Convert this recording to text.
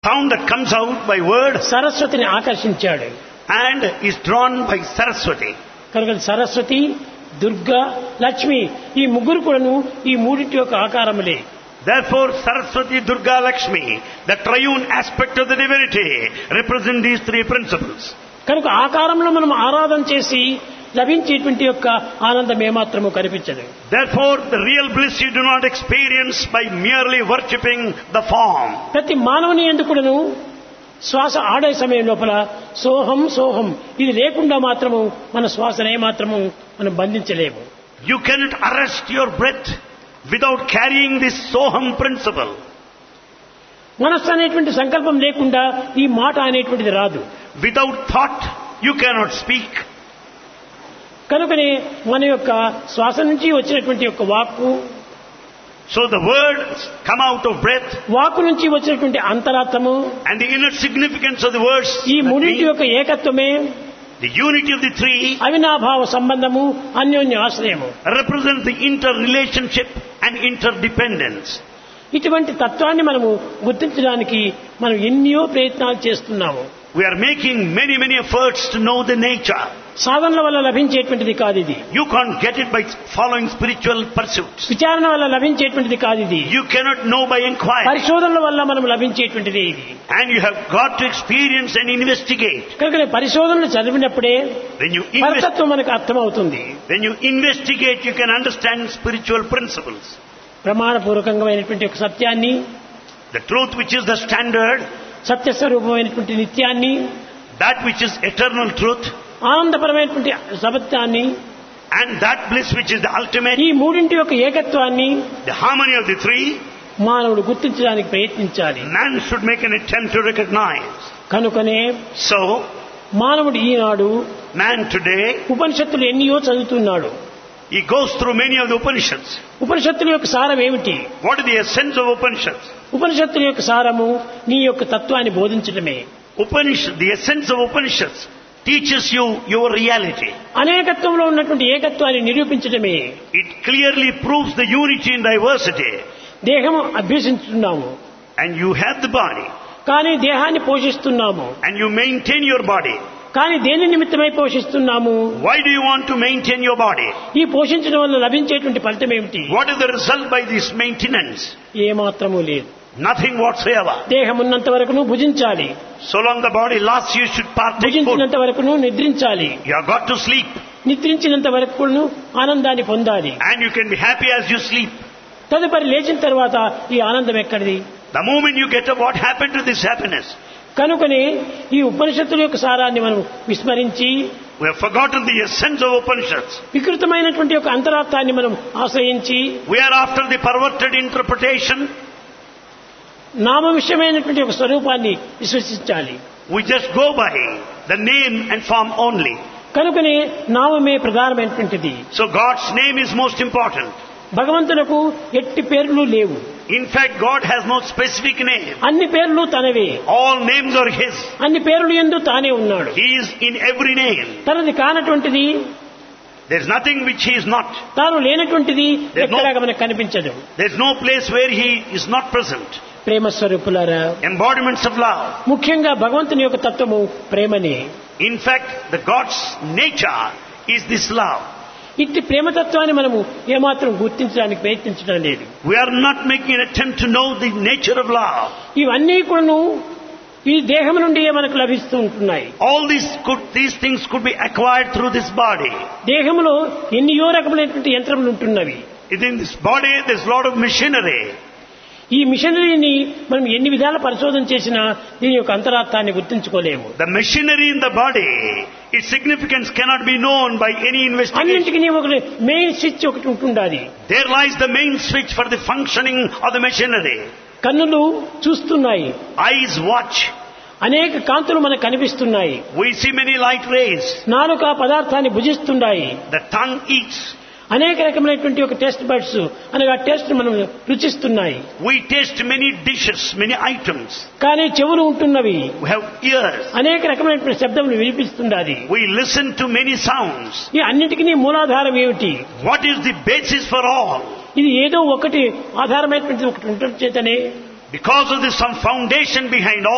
sound that comes out by word సరస్వతిని ఆకర్షించాడు. and is drawn by Saraswati. కనుక సరస్వతి, దుర్గా, లక్ష్మి ఈ ముగ్గురు కూడాను ఈ మూడింటి యొక్క ఆకారములే. Therefore, Saraswati, Durga, Lakshmi, the triune aspect of the divinity, represent these three principles. కనుక ఆకారంలో మనం ఆరాధన చేసి లభించేటువంటి యొక్క ఆనందం ఏమాత్రము కనిపించదు. Therefore, the real bliss you do not experience by merely worshipping the form. ప్రతి మానవుని యందు కూడాను శ్వాస ఆడే సమయం లోపల సోహం సోహం ఇది లేకుండా మాత్రము మన శ్వాసను ఏమాత్రము మనం బంధించలేము. You cannot arrest your breath without carrying this soham principle. మనస్సు అనేటువంటి సంకల్పం లేకుండా ఈ మాట అనేటువంటిది రాదు. Without thought, you cannot speak. కనుకనే మన యొక్క శ్వాస నుంచి వచ్చినటువంటి యొక్క వాక్కు, So the words come out of breath, వాక్కు నుంచి వచ్చినటువంటి అంతరార్థము, and the inner significance of the words, ఈ మూడింటి యొక్క ఏకత్వమే the unity of the three, అవినాభావ సంబంధము, అన్యోన్య ఆశ్రయము. represent the interrelationship and interdependence. ఇటువంటి తత్వాన్ని మనము గుర్తించడానికి మనం ఎన్నో ప్రయత్నాలు చేస్తున్నాము. We are making many efforts to know the nature. సాధనల వల్ల లభించేటువంటిది కాదు ఇది. You can't get it by following spiritual pursuits. విచారణ వల్ల లభించేటువంటిది కాదు ఇది. You cannot know by inquiry. పరిశోధనల వల్ల మనం లభించేటువంటిది ఇది. And you have got to experience and investigate. కనుక పరిశోధనలు చదివినప్పుడే When you పరతత్వం మనకు అర్థమవుతుంది. investigate, you can understand spiritual principles. ప్రమాణపూర్వకమైనటువంటి ఒక సత్యాన్ని, The truth which is the standard, సత్యస్వరూపమైనటువంటి నిత్యాన్ని, that which is eternal truth, ఆనందపరమైనటువంటి సత్యాన్ని, and that bliss which is the ultimate, ఈ మూడింటి యొక్క ఏకత్వాన్ని the harmony of the three, మానవుడు గుర్తించడానికి ప్రయత్నించాలి. man should make an attempt to recognize. కనుకనే So, మానవుడు ఈనాడు man today, ఉపనిషత్తులు ఎన్నో చదువుతున్నాడు. he goes through many of the Upanishads. ఉపనిషత్తుల యొక్క సారం ఏమిటి? What is the essence of Upanishads? ఉపనిషత్తుల యొక్క సారము నీ యొక్క తత్వాన్ని బోధించడమే. The essence of Upanishads teaches you your reality. అనేకత్వంలో ఉన్నటువంటి ఏకత్వాన్ని నిరూపించడమే. It clearly proves the unity in diversity. దేహము అభ్యసించుతున్నాము, And you have the body, కానీ దేహాన్ని పోషిస్తున్నాము. and you maintain your body. కానీ దేని నిమిత్తమై పోషిస్తున్నాము? Why do you want to maintain your body? ఈ పోషించడం వల్ల లభించేటువంటి ఫలితం ఏమిటి? What is the result by this maintenance? ఏమాత్రము లేదు. Nothing whatsoever. దేహం ఉన్నంత వరకును భుజించాలి, So long the body lasts, you should partake food. భుజించినంత వరకును నిద్రించాలి, You have got to sleep, నిద్రించినంత వరకును ఆనందాన్ని పొందాలి. and you can be happy as you sleep. తదుపరి లేచిన తర్వాత ఈ ఆనందం ఎక్కడిది? The moment you get up, what happened to this happiness? కనుకనే ఈ ఉపనిషత్తుల యొక్క సారాన్ని మనం విస్మరించి We have forgotten the essence of Upanishads. వికృతమైనటువంటి ఒక అంతరార్థాన్ని మనం ఆశ్రయించి We are after the perverted interpretation. నామ విషయమైనటువంటి ఒక స్వరూపాన్ని విశ్వసించాలి. We just go by the name and form only. కనుకనే నామమే ప్రధానమైనటువంటిది. So God's name is most important. భగవంతునకు ఎట్టి పేర్లు లేవు. In fact, God has no specific name. అన్ని పేర్లు తనవే. All names are His. అన్ని పేర్లు యందు తానే ఉన్నాడు. He is in every name. తనది కానటువంటిది, There is nothing which He is not. తాను లేనటువంటిది ఎక్కడాగా మనకు కనిపించదు. There is no place where He is not present. ప్రేమ స్వరూపులారా, Embodiments of love. ముఖ్యంగా భగవంతుని యొక్క తత్వము ప్రేమనే. In fact, the God's nature is this love. ఇట్టి ప్రేమతత్వాన్ని మనము ఏమాత్రం గుర్తించడానికి ప్రయత్నించడం లేదు. We are not making an attempt to know the nature of love. ఇవన్నీ కూడాను ఈ దేహం నుండి మనకు లభిస్తూ ఉంటున్నాయి. All these things could be acquired through this body. దేహంలో ఎన్నో రకములైనటువంటి యంత్రములు ఉంటున్నవి. Within this body, there is a lot of machinery. ఈ మిషనరీని మనం ఎన్ని విధాల పరిశోధన చేసినా దీని యొక్క అంతరార్థాన్ని గుర్తించుకోలేము. The machinery in the body, its significance cannot be known by any investigation. అన్నింటికి ఒక మెయిన్ స్విచ్ ఒకటి ఉంటుండాలి. There lies the main switch for the functioning of the machinery. కన్నులు చూస్తున్నాయి, Eyes watch. అనేక కాంతులు మనకు కనిపిస్తున్నాయి. We see many light rays. నాలుక పదార్థాన్ని భుజిస్తున్నాయి. The tongue eats. అనేక రకమైనటువంటి ఒక టెస్ట్ బడ్స్ అనగా టెస్ట్ మనం రుచిస్తున్నాయి. We taste many dishes, many items. కానీ చెవులు ఉంటున్నవి, We have ears. అనేక రకమైనటువంటి శబ్దములు వినిపిస్తున్నది. We listen to many sounds. ఈ అన్నిటికీ మూలాధారం ఏమిటి? What is the basis for all? ఇది ఏదో ఒకటి ఆధారమైనటువంటి ఒకటి ఉండటం చేతనే Because of this, some foundation behind all